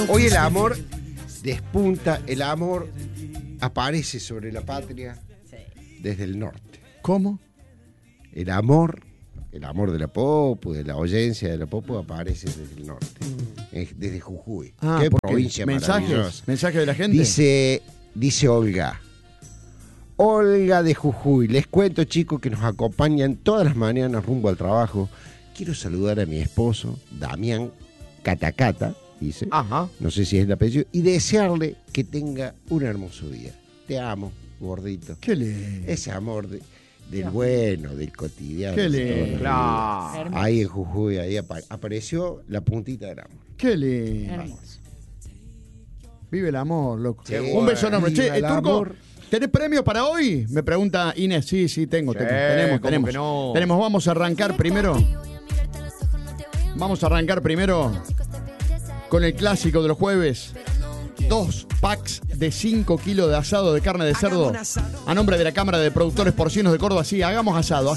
Hoy el amor despunta, el amor aparece sobre la patria desde el norte. ¿Cómo? El amor de la Popu, de la oyencia de la Popu aparece desde el norte, desde Jujuy. Qué ¿por provincia maravillosa. ¿Mensajes de la gente? Dice Olga de Jujuy. Les cuento, chicos, que nos acompañan todas las mañanas rumbo al trabajo. Quiero saludar a mi esposo, Damián Catacata, dice. Ajá. No sé si es el apellido. Y desearle que tenga un hermoso día. Te amo, gordito. Qué lindo. Ese amor del bueno, del cotidiano. Qué lindo. Claro. Ahí en Jujuy, ahí apareció la puntita del amor. Qué lindo. Hermoso. Vive el amor, loco. Sí, un beso enorme. viva Che, el Turco, amor. ¿tenés premios para hoy? Me pregunta Inés. Sí, tengo. Tenemos. ¿cómo que no? Tenemos, vamos a arrancar primero. Con el clásico de los jueves. 2 packs de 5 kilos de asado de carne de cerdo. A nombre de la Cámara de Productores Porcinos de Córdoba. Sí, hagamos asado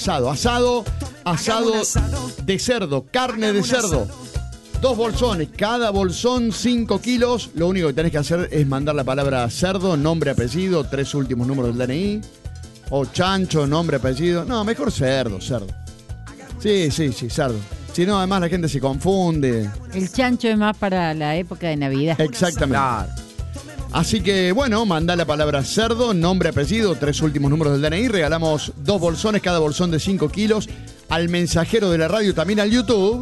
de cerdo, carne de cerdo. 2 bolsones, cada bolsón 5 kilos. Lo único que tenés que hacer es mandar la palabra cerdo, nombre, apellido, 3 últimos números del DNI. O chancho, nombre, apellido. No, mejor cerdo. Sí, cerdo. Si no, además la gente se confunde. El chancho es más para la época de Navidad. Exactamente. Claro. Así que, bueno, mandá la palabra cerdo, nombre, apellido, 3 últimos números del DNI. Regalamos 2 bolsones, cada bolsón de 5 kilos. Al mensajero de la radio, también al YouTube.